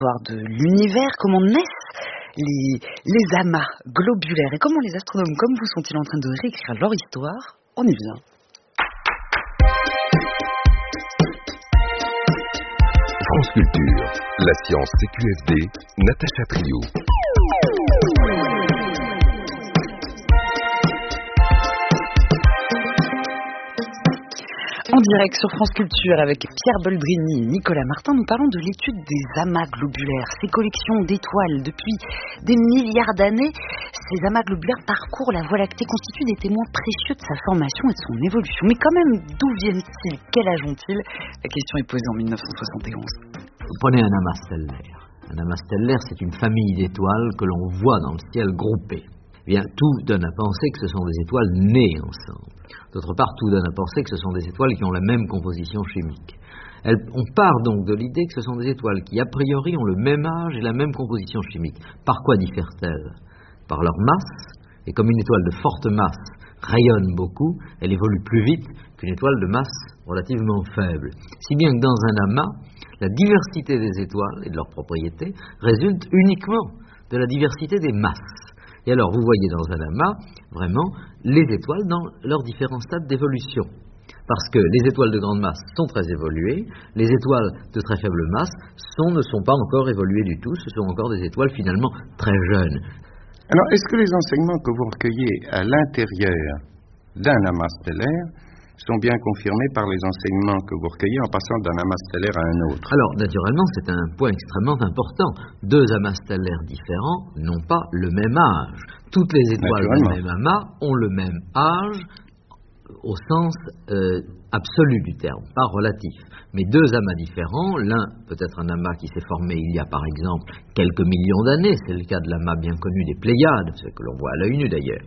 De l'univers, comment naissent les amas globulaires et comment les astronomes comme vous sont-ils en train de réécrire leur histoire? On y vient. France Culture, la science CQFD, Natacha Trio. En direct sur France Culture avec Pierre Boldrini et Nicolas Martin, nous parlons de l'étude des amas globulaires, ces collections d'étoiles depuis des milliards d'années. Ces amas globulaires parcourent la Voie lactée, constituent des témoins précieux de sa formation et de son évolution. Mais quand même, d'où viennent-ils? Quel âge ont-ils? La question est posée en 1971. Vous prenez un amas stellaire. Un amas stellaire, c'est une famille d'étoiles que l'on voit dans le ciel groupées. Eh bien, tout donne à penser que ce sont des étoiles nées ensemble. D'autre part, tout donne à penser que ce sont des étoiles qui ont la même composition chimique. On part donc de l'idée que ce sont des étoiles qui, a priori, ont le même âge et la même composition chimique. Par quoi diffèrent-elles? Par leur masse, et comme une étoile de forte masse rayonne beaucoup, elle évolue plus vite qu'une étoile de masse relativement faible. Si bien que dans un amas, la diversité des étoiles et de leurs propriétés résulte uniquement de la diversité des masses. Et alors, vous voyez dans un amas, vraiment, les étoiles dans leurs différents stades d'évolution. Parce que les étoiles de grande masse sont très évoluées, les étoiles de très faible masse ne sont pas encore évoluées du tout, ce sont encore des étoiles finalement très jeunes. Alors, est-ce que les enseignements que vous recueillez à l'intérieur d'un amas stellaire sont bien confirmés par les enseignements que vous recueillez en passant d'un amas stellaire à un autre? Alors, naturellement, c'est un point extrêmement important. Deux amas stellaires différents n'ont pas le même âge. Toutes les étoiles du même amas ont le même âge au sens absolu du terme, pas relatif. Mais deux amas différents, l'un peut-être un amas qui s'est formé il y a par exemple quelques millions d'années, c'est le cas de l'amas bien connu des Pléiades, ce que l'on voit à l'œil nu d'ailleurs.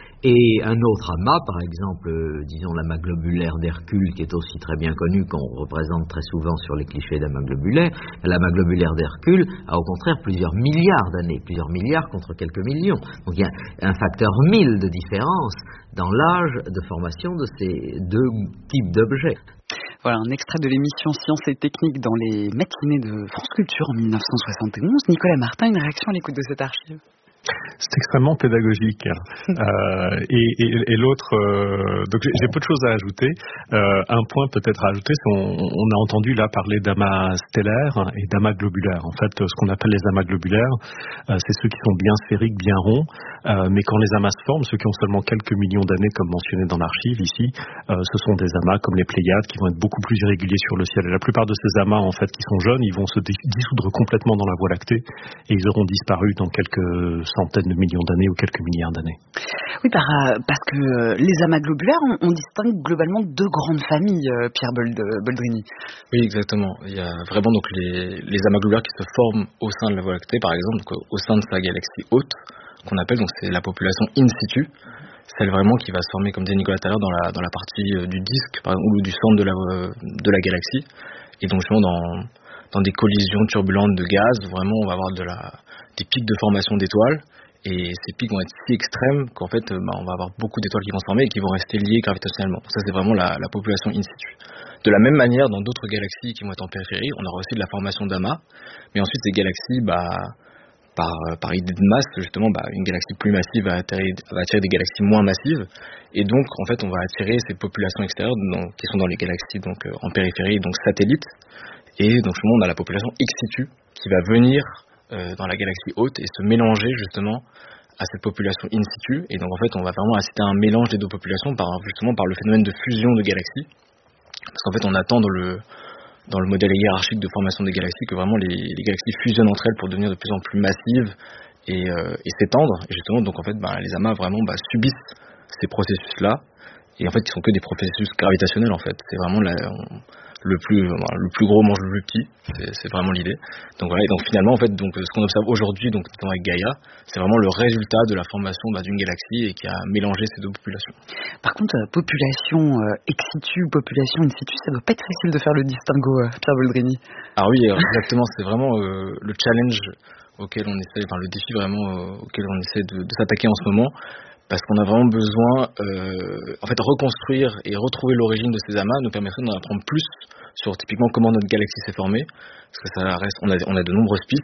Et un autre amas, par exemple, disons l'amas globulaire d'Hercule, qui est aussi très bien connu, qu'on représente très souvent sur les clichés d'amas globulaire, l'amas globulaire d'Hercule a au contraire plusieurs milliards d'années, plusieurs milliards contre quelques millions. Donc il y a un facteur 1000 de différence dans l'âge de formation de ces deux types d'objets. Voilà un extrait de l'émission Sciences et Techniques dans les matinées de France Culture en 1971. Nicolas Martin, une réaction à l'écoute de cette archive? C'est extrêmement pédagogique. Et l'autre, donc j'ai peu de choses à ajouter. Un point peut-être à ajouter, c'est on a entendu là parler d'amas stellaires et d'amas globulaires. En fait, ce qu'on appelle les amas globulaires, c'est ceux qui sont bien sphériques, bien ronds, mais quand les amas se forment, ceux qui ont seulement quelques millions d'années, comme mentionné dans l'archive ici, ce sont des amas comme les Pléiades qui vont être beaucoup plus irréguliers sur le ciel. Et la plupart de ces amas, en fait, qui sont jeunes, ils vont se dissoudre complètement dans la Voie lactée et ils auront disparu dans quelques centaines de millions d'années ou quelques milliards d'années. Oui, parce que les amas globulaires, on distingue globalement deux grandes familles, Pierre Boldrini. Oui, exactement. Il y a vraiment donc les amas globulaires qui se forment au sein de la Voie lactée, par exemple, donc au sein de sa galaxie haute, qu'on appelle, donc c'est la population in situ, celle vraiment qui va se former, comme disait Nicolas tout à l'heure, dans la partie du disque, par exemple, ou du centre de la galaxie. Et donc justement dans des collisions turbulentes de gaz, vraiment on va avoir des pics de formation d'étoiles. Et ces pics vont être si extrêmes qu'en fait, on va avoir beaucoup d'étoiles qui vont se former et qui vont rester liées gravitationnellement. Donc ça, c'est vraiment la population in situ. De la même manière, dans d'autres galaxies qui vont être en périphérie, on aura aussi de la formation d'amas. Mais ensuite, ces galaxies, par idée de masse, justement, une galaxie plus massive va attirer des galaxies moins massives. Et donc, en fait, on va attirer ces populations extérieures qui sont dans les galaxies donc en périphérie, donc satellites. Et donc, on a la population ex situ qui va venir dans la galaxie haute et se mélanger justement à cette population in situ. Et donc en fait on va vraiment assister à un mélange des deux populations par le phénomène de fusion de galaxies, parce qu'en fait on attend dans le modèle hiérarchique de formation des galaxies que vraiment les galaxies fusionnent entre elles pour devenir de plus en plus massives et s'étendre. Et justement donc en fait les amas vraiment subissent ces processus là, et en fait ils sont que des processus gravitationnels en fait. C'est vraiment le plus gros mange le plus petit, c'est vraiment l'idée. Donc voilà, et donc finalement en fait ce qu'on observe aujourd'hui donc avec Gaïa, c'est vraiment le résultat de la formation d'une galaxie et qui a mélangé ces deux populations. Par contre, population ex situ, population in situ, ça doit pas être facile de faire le distinguo, Pierre Boldrini. Ah oui, exactement, c'est vraiment le challenge auquel on essaie, le défi vraiment auquel on essaie de s'attaquer en ce moment. Parce qu'on a vraiment besoin, reconstruire et retrouver l'origine de ces amas nous permettrait d'en apprendre plus sur typiquement comment notre galaxie s'est formée. Parce que ça reste, on a de nombreuses pistes,